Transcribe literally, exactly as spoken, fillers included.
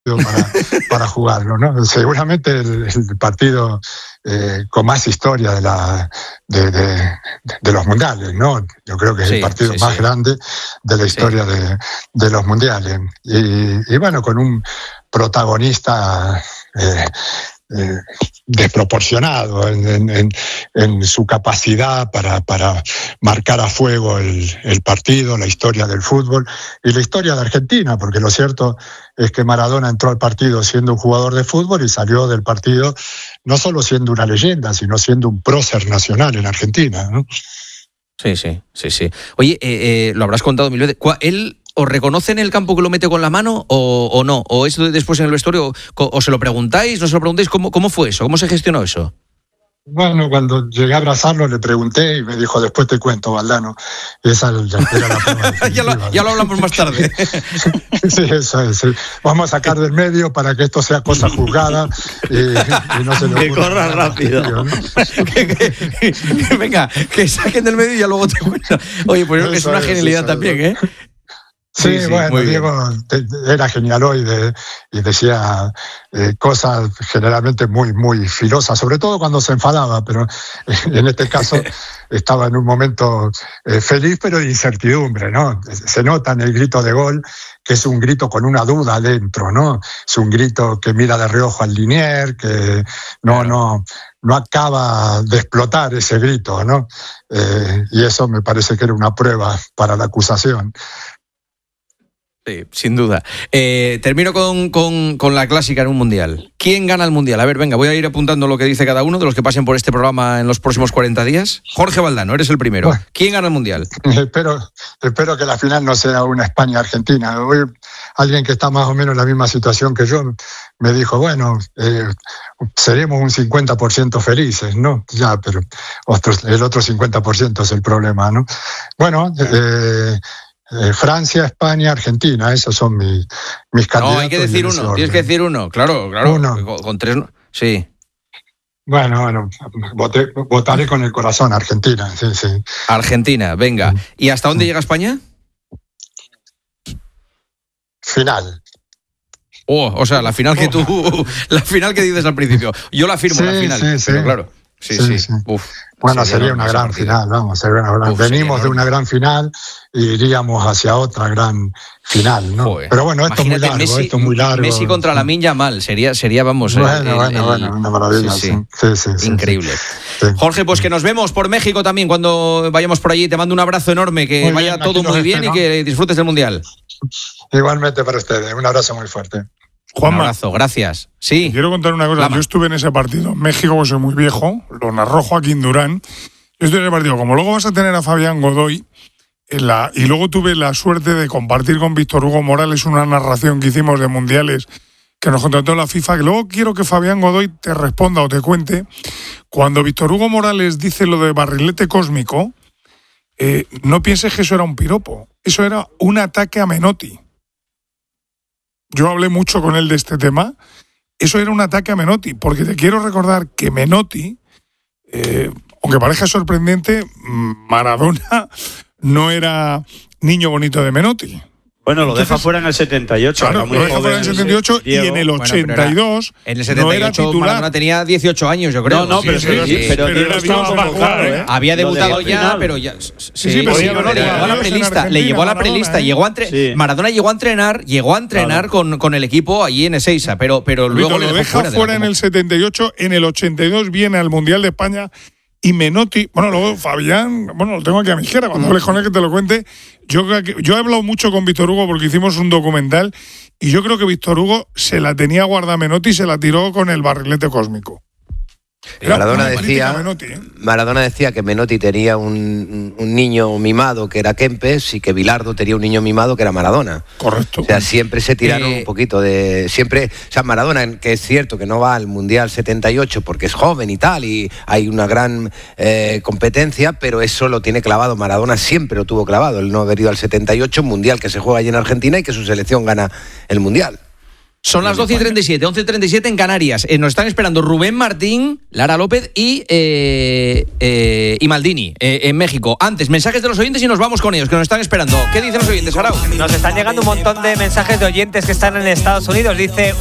para, para jugarlo, ¿no? Seguramente el, el partido eh, con más historia de la de, de, de los mundiales, ¿no? Yo creo que es sí, el partido sí, más sí. grande de la historia sí. de, de los mundiales. Y, y bueno, con un protagonista eh, eh, desproporcionado en, en, en su capacidad para, para marcar a fuego el, el partido, la historia del fútbol y la historia de Argentina, porque lo cierto es que Maradona entró al partido siendo un jugador de fútbol y salió del partido no solo siendo una leyenda, sino siendo un prócer nacional en Argentina, ¿no? Sí, sí, sí, sí. Oye, eh, eh, lo habrás contado mil veces. ¿Él os reconoce en el campo que lo mete con la mano o, o no? ¿O eso después en el vestuario? ¿O, o se lo preguntáis? ¿No se lo preguntáis? ¿Cómo, cómo fue eso? ¿Cómo se gestionó eso? Bueno, cuando llegué a abrazarlo le pregunté y me dijo, después te cuento, Valdano. Esa era la prueba. ya, lo, ya lo hablamos más tarde. Sí, eso es. Sí. Vamos a sacar del medio para que esto sea cosa juzgada y, y no se le ocurra. Que corra rápido. Sentido, ¿no? que, que, que, venga, que saquen del medio y ya luego te cuento. Oye, pues eso es una genialidad también, ¿eh? Sí, sí, sí, bueno, Diego era genialoide y decía eh, cosas generalmente muy, muy filosas, sobre todo cuando se enfadaba, pero en este caso estaba en un momento eh, feliz, pero de incertidumbre, ¿no? Se nota en el grito de gol que es un grito con una duda dentro, ¿no? Es un grito que mira de reojo al linier, que no, no, no acaba de explotar ese grito, ¿no? Eh, y eso me parece que era una prueba para la acusación. Sí, sin duda. Eh, termino con, con, con la clásica en un mundial. ¿Quién gana el mundial? A ver, venga, voy a ir apuntando lo que dice cada uno de los que pasen por este programa en los próximos cuarenta días. Jorge Valdano, eres el primero. Bueno, ¿quién gana el mundial? Espero, espero que la final no sea una España-Argentina. Hoy, alguien que está más o menos en la misma situación que yo me dijo, bueno, eh, seremos un cincuenta por ciento felices, ¿no? Ya, pero otros, el otro cincuenta por ciento es el problema, ¿no? Bueno, eh, Eh, Francia, España, Argentina, esos son mis, mis candidatos. No, hay que decir uno, orden. Tienes que decir uno, claro, claro. Uno. Con, con tres, sí. Bueno, bueno, voté, votaré con el corazón, Argentina, sí, sí. Argentina, venga. ¿Y hasta dónde llega España? Final. Oh, o sea, la final que tú, la final que dices al principio. Yo la firmo, sí, la final, sí, sí. Pero claro. Sí, sí. sí. Uf, bueno, sería, sería una gran partida. final, vamos, sería una gran. Uf, venimos de una gran final y iríamos hacia otra gran final, ¿no? Joder. Pero bueno, esto es muy largo, Messi, esto es muy largo. Messi contra Lamine Yamal, sería, sería, vamos. Bueno, el, bueno, el, bueno, una maravilla, sí. sí. sí, sí, sí Increíble. Sí. Jorge, pues que nos vemos por México también cuando vayamos por allí. Te mando un abrazo enorme, que muy vaya bien, todo muy bien espero. Y que disfrutes del Mundial. Igualmente para ustedes, un abrazo muy fuerte. Juanma, un abrazo, gracias. Sí. Quiero contar una cosa. Lama. Yo estuve en ese partido. México, que soy muy viejo, lo narró Joaquín Durán. Yo estuve en ese partido. Como luego vas a tener a Fabián Godoy, en la, y luego tuve la suerte de compartir con Víctor Hugo Morales una narración que hicimos de mundiales que nos contrató la FIFA, que luego quiero que Fabián Godoy te responda o te cuente. Cuando Víctor Hugo Morales dice lo de barrilete cósmico, eh, no pienses que eso era un piropo. Eso era un ataque a Menotti. Yo hablé mucho con él de este tema. Eso era un ataque a Menotti, porque te quiero recordar que Menotti, eh, aunque parezca sorprendente, Maradona no era niño bonito de Menotti. Bueno, lo Entonces, deja fuera en el setenta y ocho. Claro, lo deja fuera en el setenta y ocho y en el ochenta y dos bueno, en el setenta y ocho no era Maradona tenía dieciocho años, yo creo. No, no, pero, sí, pero, sí, sí, pero, pero, pero estaba convocado, ¿eh? Había debutado ya, final. pero ya sí, sí, sí pero sí, sí, pero le llevó a la prelista, le llevó a la prelista, ¿eh? llegó a entre... sí. Maradona llegó a entrenar, llegó a entrenar claro. con, con el equipo allí en Ezeiza, pero pero luego lo le deja fuera, fuera en el setenta y ocho, en el ochenta y dos viene al Mundial de España. Y Menotti, bueno, luego Fabián, bueno, lo tengo aquí a mi izquierda, cuando hables con él que te lo cuente. Yo, yo he hablado mucho con Víctor Hugo porque hicimos un documental y yo creo que Víctor Hugo se la tenía guardada a Menotti y se la tiró con el barrilete cósmico. Maradona decía, Menotti, ¿eh? Maradona decía que Menotti tenía un, un niño mimado que era Kempes y que Bilardo tenía un niño mimado que era Maradona. Correcto. O sea, siempre se tiraron eh, un poquito de... siempre, o sea, Maradona, que es cierto que no va al Mundial setenta y ocho porque es joven y tal, y hay una gran eh, competencia, pero eso lo tiene clavado. Maradona siempre lo tuvo clavado, el no haber ido al setenta y ocho, Mundial que se juega allí en Argentina y que su selección gana el Mundial. Son las doce y treinta y siete, once y treinta y siete en Canarias. Eh, nos están esperando Rubén Martín, Lara López y, eh, eh, y Maldini eh, en México. Antes, mensajes de los oyentes y nos vamos con ellos, que nos están esperando. ¿Qué dicen los oyentes, Arau? Nos están llegando un montón de mensajes de oyentes que están en Estados Unidos. Dice...